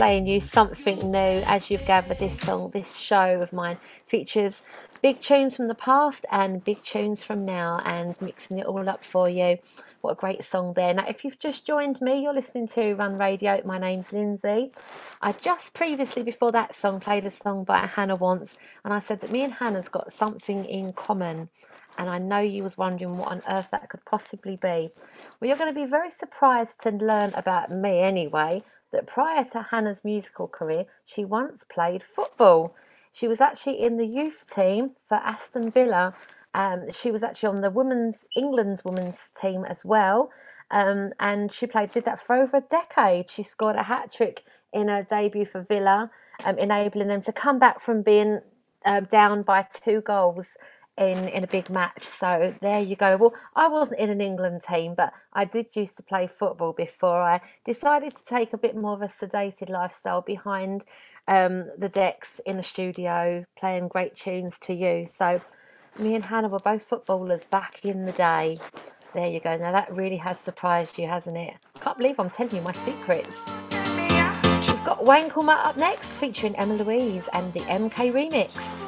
playing you something new. As you've gathered, this show of mine features big tunes from the past and big tunes from now, and mixing it all up for you. What a great song there. Now, if you've just joined me, you're listening to Run Radio. My name's Lindsay. I just previously, before that song, played a song by Hannah Wants, and I said that me and Hannah's got something in common. And I know you was wondering what on earth that could possibly be. Well, you're going to be very surprised to learn about me anyway, that prior to Hannah's musical career, she once played football. She was actually in the youth team for Aston Villa. She was actually on the England's women's team as well. And she did that for over a decade. She scored a hat-trick in her debut for Villa, enabling them to come back from being down by 2 goals in a big match. So there you go. Well, I wasn't in an England team, but I did used to play football before I decided to take a bit more of a sedated lifestyle behind the decks in the studio, playing great tunes to you. So me and Hannah were both footballers back in the day. There you go. Now that really has surprised you, hasn't it? Can't believe I'm telling you my secrets. We've got Wayne Coleman up next, featuring Emma Louise and the MK remix.